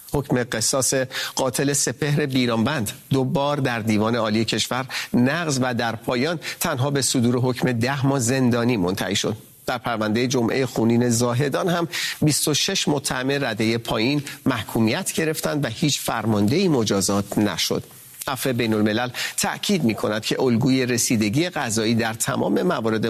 حکم قصاص قاتل سپهر بیرانبند 2 بار در دیوان عالی کشور نقض و در پایان تنها به صدور حکم 10 ماه زندانی منتهی شد. در پرونده جمعه خونین زاهدان هم 26 متهم رده پایین محکومیت گرفتند و هیچ فرماندهی مجازات نشد. عفو بین الملل تأکید می کند که الگوی رسیدگی قضایی در تمام موارد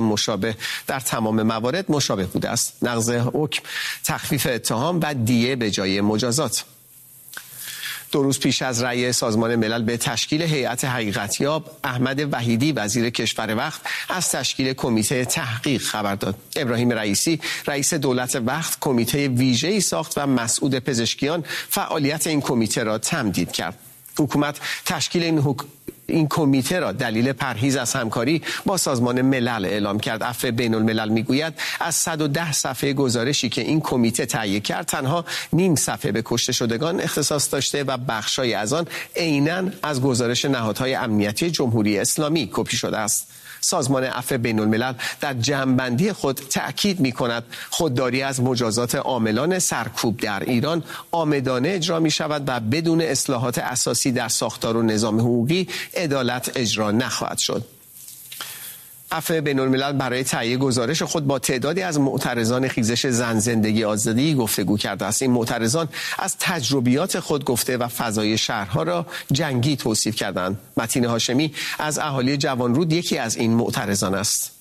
مشابه بوده است: نقض حکم، تخفیف اتهام و دیه به جای مجازات. 2 روز پیش از رأی سازمان ملل به تشکیل هیئت حقیقتیاب، احمد وحیدی وزیر کشور وقت از تشکیل کمیته تحقیق خبر داد. ابراهیم رئیسی رئیس دولت وقت کمیته ویژه‌ای ساخت و مسعود پزشکیان فعالیت این کمیته را تمدید کرد. حکومت تشکیل این کمیته را دلیل پرهیز از همکاری با سازمان ملل اعلام کرد. عفو بین الملل میگوید از 110 صفحه گزارشی که این کمیته تهیه کرد تنها نیم صفحه به کشته شدگان اختصاص داشته و بخشای از آن عیناً از گزارش نهادهای امنیتی جمهوری اسلامی کپی شده است. سازمان عفو بین الملل در جمع‌بندی خود تأکید می کند خودداری از مجازات عاملان سرکوب در ایران عامدانه اجرا می شود و بدون اصلاحات اساسی در ساختار و نظام حقوقی عدالت اجرا نخواهد شد. عفو بین الملل برای تهیه گزارش خود با تعدادی از معترضان خیزش زن زندگی آزادی گفتگو کرده است. این معترضان از تجربیات خود گفته و فضای شهرها را جنگی توصیف کردند. متین هاشمی از اهالی جوانرود یکی از این معترضان است.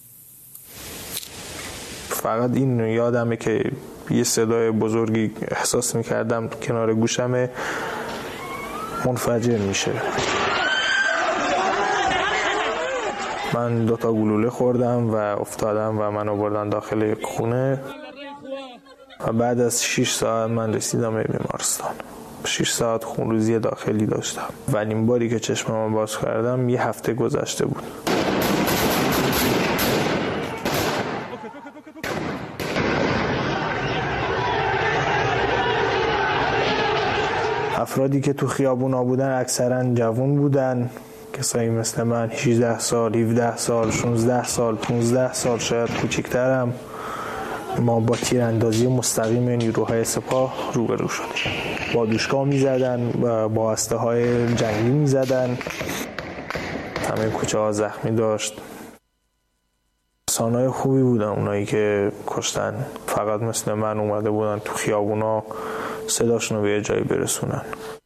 فقط این یادمه که یه صدای بزرگی احساس می‌کردم کنار گوشم منفجر میشه. من 2 تا گلوله خوردم و افتادم و منو بردن داخل یک خونه و بعد از 6 ساعت من رسیدم به بیمارستان. 6 ساعت خونریزی داخلی داشتم. ولی این باری که چشممو باز کردم 1 هفته گذشته بود. افرادی که تو خیابونا بودن اکثرا جوان بودن، کسایی مثل من 18 سال، 17 سال، 16 سال، 15 سال، شاید کوچکترم. ما با تیراندازی مستقیم نیروهای سپاه روبرو شدیم. با دوشکا می‌زدن، با اسلحه‌های جنگی می‌زدن. همه کوچه ها زخمی داشت. انسان‌های خوبی بودن اونایی که کشتن. فقط مثل من اومده بودن تو خیابونا صداشون رو به یه جایی برسونن.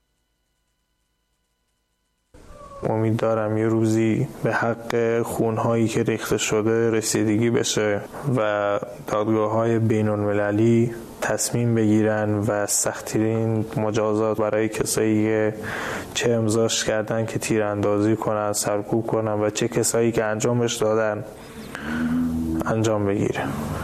امید دارم یه روزی به حق خونهایی که ریخته شده رسیدگی بشه و دادگاه‌های بین‌المللی تصمیم بگیرن و سخت‌ترین مجازات برای کسایی که چه امضاش کردن که تیراندازی کنن، سرکوب کنن و چه کسایی که انجامش دادن انجام بگیره.